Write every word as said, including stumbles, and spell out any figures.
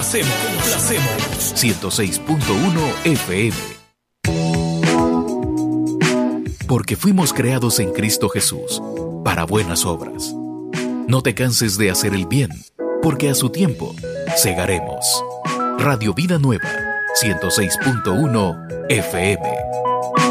complacemos, complacemos. ciento seis punto uno F M. Porque fuimos creados en Cristo Jesús para buenas obras. No te canses de hacer el bien, porque a su tiempo segaremos. Radio Vida Nueva, ciento seis punto uno F M.